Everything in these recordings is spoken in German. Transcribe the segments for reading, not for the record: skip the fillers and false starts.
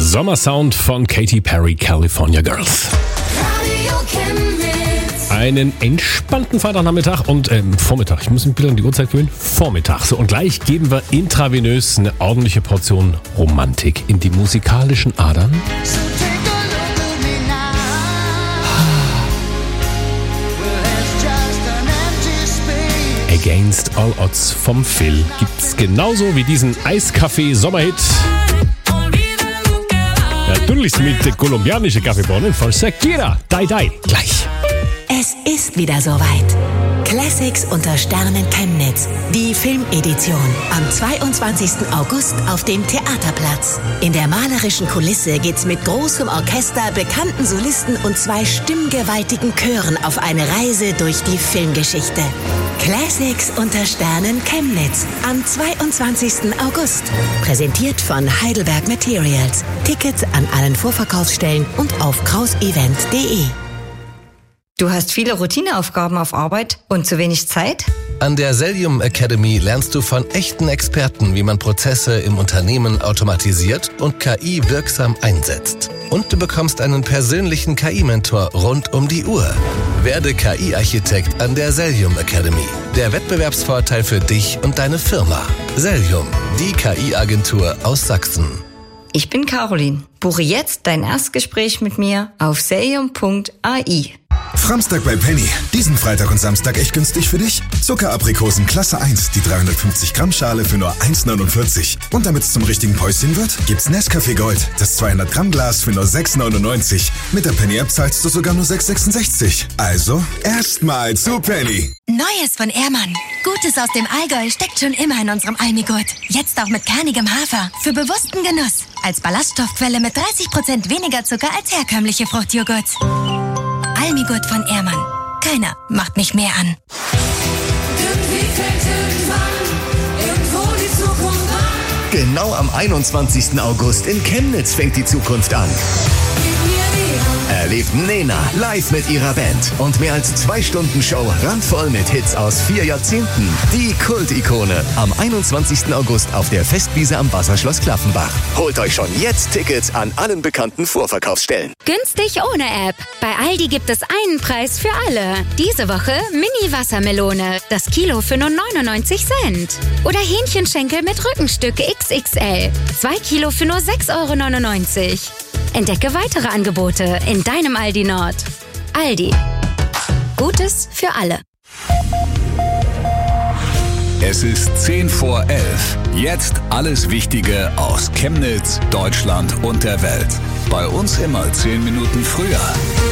Sommersound von Katy Perry, California Girls. Einen entspannten Freitagnachmittag und Vormittag. Ich muss ein bisschen an die Uhrzeit gewöhnen. Vormittag. So, und gleich geben wir intravenös eine ordentliche Portion Romantik in die musikalischen Adern. Against All Odds vom Phil gibt's genauso wie diesen Eiskaffee-Sommerhit. Natürlich mit kolumbianischen Kaffeebohnen von Shakira. Die. Gleich. Es ist wieder soweit. Classics unter Sternen Chemnitz. Die Filmedition. Am 22. August auf dem Theaterplatz. In der malerischen Kulisse geht's mit großem Orchester, bekannten Solisten und 2 stimmgewaltigen Chören auf eine Reise durch die Filmgeschichte. Classics unter Sternen Chemnitz. Am 22. August. Präsentiert von Heidelberg Materials. Tickets an allen Vorverkaufsstellen und auf krausevent.de. Du hast viele Routineaufgaben auf Arbeit und zu wenig Zeit? An der Sellium Academy lernst du von echten Experten, wie man Prozesse im Unternehmen automatisiert und KI wirksam einsetzt. Und du bekommst einen persönlichen KI-Mentor rund um die Uhr. Werde KI-Architekt an der Sellium Academy. Der Wettbewerbsvorteil für dich und deine Firma. Sellium, die KI-Agentur aus Sachsen. Ich bin Caroline. Buche jetzt dein Erstgespräch mit mir auf sellium.ai. Framstag bei Penny. Diesen Freitag und Samstag echt günstig für dich? Zuckeraprikosen Klasse 1, die 350 Gramm Schale für nur 1,49. Und damit es zum richtigen Päuschen wird, gibt's Nescafé Gold, das 200 Gramm Glas für nur 6,99. Mit der Penny-App zahlst du sogar nur 6,66. Also, erstmal zu Penny. Neues von Ehrmann. Gutes aus dem Allgäu steckt schon immer in unserem Almigurt. Jetzt auch mit kernigem Hafer. Für bewussten Genuss. Als Ballaststoffquelle mit 30% weniger Zucker als herkömmliche Fruchtjoghurts. Almigurt von Ehrmann. Keiner macht mich mehr an. Genau am 21. August in Chemnitz fängt die Zukunft an. Erlebt Nena live mit ihrer Band und mehr als 2 Stunden Show randvoll mit Hits aus 4 Jahrzehnten. Die Kult-Ikone am 21. August auf der Festwiese am Wasserschloss Klaffenbach. Holt euch schon jetzt Tickets an allen bekannten Vorverkaufsstellen. Günstig ohne App. Bei Aldi gibt es einen Preis für alle. Diese Woche Mini-Wassermelone. Das Kilo für nur 99 Cent. Oder Hähnchenschenkel mit Rückenstück XXL. 2 Kilo für nur 6,99 €. Entdecke weitere Angebote in deinem Aldi Nord. Aldi. Gutes für alle. Es ist 10 vor 11. Jetzt alles Wichtige aus Chemnitz, Deutschland und der Welt. Bei uns immer 10 Minuten früher.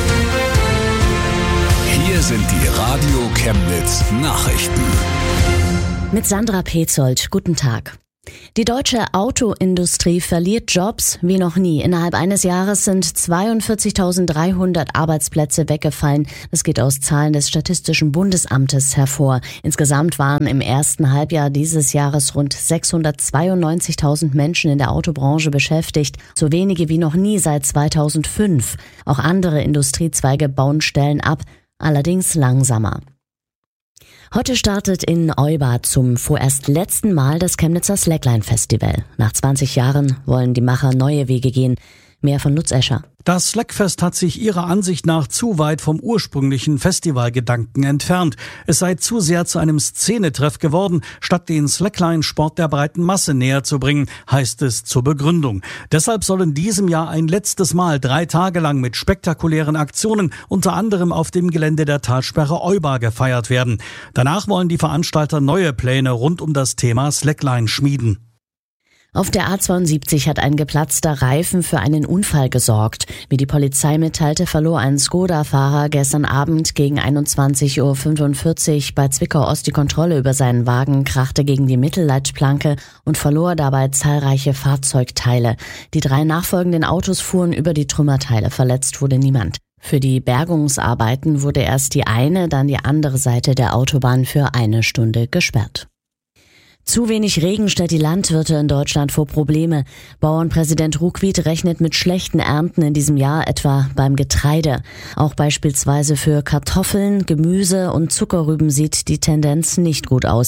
Hier sind die Radio Chemnitz Nachrichten. Mit Sandra Petzold. Guten Tag. Die deutsche Autoindustrie verliert Jobs wie noch nie. Innerhalb eines Jahres sind 42.300 Arbeitsplätze weggefallen. Das geht aus Zahlen des Statistischen Bundesamtes hervor. Insgesamt waren im ersten Halbjahr dieses Jahres rund 692.000 Menschen in der Autobranche beschäftigt. So wenige wie noch nie seit 2005. Auch andere Industriezweige bauen Stellen ab, allerdings langsamer. Heute startet in Euba zum vorerst letzten Mal das Chemnitzer Slackline-Festival. Nach 20 Jahren wollen die Macher neue Wege gehen. Mehr von Lutz Escher. Das Slackfest hat sich ihrer Ansicht nach zu weit vom ursprünglichen Festivalgedanken entfernt. Es sei zu sehr zu einem Szenetreff geworden, statt den Slackline-Sport der breiten Masse näher zu bringen, heißt es zur Begründung. Deshalb soll in diesem Jahr ein letztes Mal 3 Tage lang mit spektakulären Aktionen, unter anderem auf dem Gelände der Talsperre Euba, gefeiert werden. Danach wollen die Veranstalter neue Pläne rund um das Thema Slackline schmieden. Auf der A72 hat ein geplatzter Reifen für einen Unfall gesorgt. Wie die Polizei mitteilte, verlor ein Skoda-Fahrer gestern Abend gegen 21:45 Uhr bei Zwickau-Ost die Kontrolle über seinen Wagen, krachte gegen die Mittelleitplanke und verlor dabei zahlreiche Fahrzeugteile. Die 3 nachfolgenden Autos fuhren über die Trümmerteile. Verletzt wurde niemand. Für die Bergungsarbeiten wurde erst die eine, dann die andere Seite der Autobahn für 1 Stunde gesperrt. Zu wenig Regen stellt die Landwirte in Deutschland vor Probleme. Bauernpräsident Ruckwied rechnet mit schlechten Ernten in diesem Jahr, etwa beim Getreide. Auch beispielsweise für Kartoffeln, Gemüse und Zuckerrüben sieht die Tendenz nicht gut aus.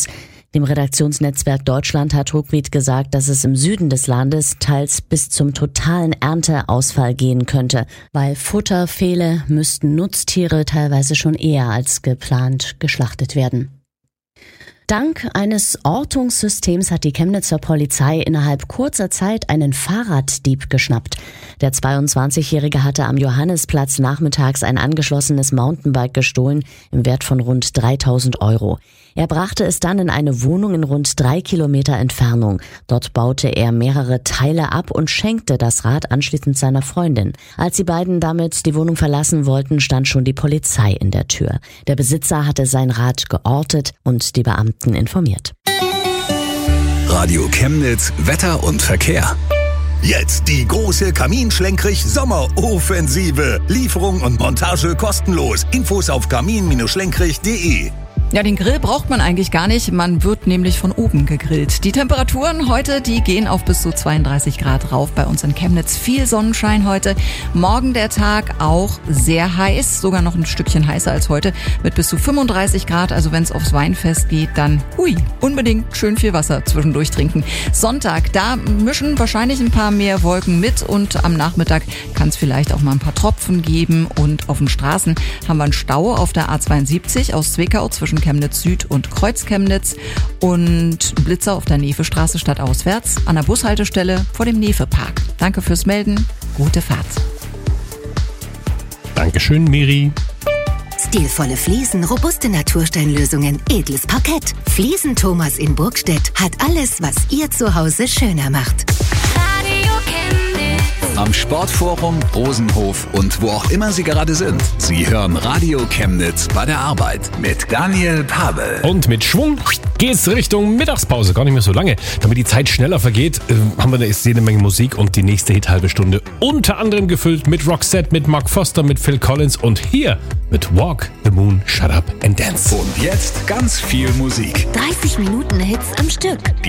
Dem Redaktionsnetzwerk Deutschland hat Ruckwied gesagt, dass es im Süden des Landes teils bis zum totalen Ernteausfall gehen könnte. Weil Futter fehle, müssten Nutztiere teilweise schon eher als geplant geschlachtet werden. Dank eines Ortungssystems hat die Chemnitzer Polizei innerhalb kurzer Zeit einen Fahrraddieb geschnappt. Der 22-Jährige hatte am Johannesplatz nachmittags ein angeschlossenes Mountainbike gestohlen im Wert von rund 3.000 €. Er brachte es dann in eine Wohnung in rund 3 Kilometer Entfernung. Dort baute er mehrere Teile ab und schenkte das Rad anschließend seiner Freundin. Als die beiden damit die Wohnung verlassen wollten, stand schon die Polizei in der Tür. Der Besitzer hatte sein Rad geortet und die Beamten informiert. Radio Chemnitz, Wetter und Verkehr. Jetzt die große Kamin-Schlenkrich-Sommeroffensive. Lieferung und Montage kostenlos. Infos auf kamin-schlenkrich.de. Ja, den Grill braucht man eigentlich gar nicht, man wird nämlich von oben gegrillt. Die Temperaturen heute, die gehen auf bis zu 32 Grad rauf bei uns in Chemnitz. Viel Sonnenschein heute, morgen der Tag auch sehr heiß, sogar noch ein Stückchen heißer als heute mit bis zu 35 Grad. Also wenn es aufs Weinfest geht, dann unbedingt schön viel Wasser zwischendurch trinken. Sonntag, da mischen wahrscheinlich ein paar mehr Wolken mit und am Nachmittag kann es vielleicht auch mal ein paar Tropfen geben. Und auf den Straßen haben wir einen Stau auf der A72 aus Zwickau zwischen Chemnitz Süd und Kreuz Chemnitz und Blitzer auf der Nefestraße stadtauswärts an der Bushaltestelle vor dem Nefe-Park. Danke fürs Melden, gute Fahrt. Dankeschön, Miri. Stilvolle Fliesen, robuste Natursteinlösungen, edles Parkett. Fliesen Thomas in Burgstedt hat alles, was ihr Zuhause schöner macht. Radio Chemnitz. Am Sportforum, Rosenhof und wo auch immer Sie gerade sind. Sie hören Radio Chemnitz bei der Arbeit mit Daniel Pabel. Und mit Schwung geht's Richtung Mittagspause. Gar nicht mehr so lange. Damit die Zeit schneller vergeht, haben wir jede Menge Musik und die nächste halbe Stunde unter anderem gefüllt mit Roxette, mit Mark Foster, mit Phil Collins und hier mit Walk the Moon, Shut Up and Dance. Und jetzt ganz viel Musik. 30 Minuten Hits am Stück. Die